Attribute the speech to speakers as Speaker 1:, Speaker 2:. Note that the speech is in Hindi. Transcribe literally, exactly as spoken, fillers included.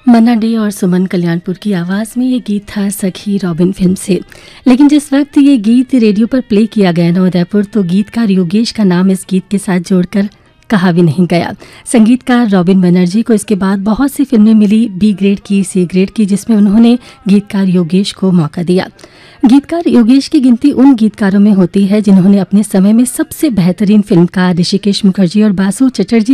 Speaker 1: मन्ना डे और सुमन कल्याणपुर की आवाज़ में ये गीत था सखी रॉबिन फिल्म से। लेकिन जिस वक्त ये गीत रेडियो पर प्ले किया गया ना उदयपुर, तो गीतकार योगेश का नाम इस गीत के साथ जोड़कर कहा भी नहीं गया। संगीतकार रॉबिन बनर्जी को इसके बाद बहुत सी फिल्में मिली, बी ग्रेड की, सी ग्रेड की, जिसमें उन्होंने गीतकार योगेश को मौका दिया। गीतकार योगेश की गिनती उन गीतकारों में होती है जिन्होंने अपने समय में सबसे बेहतरीन फिल्मकार ऋषिकेश मुखर्जी और बासु चटर्जी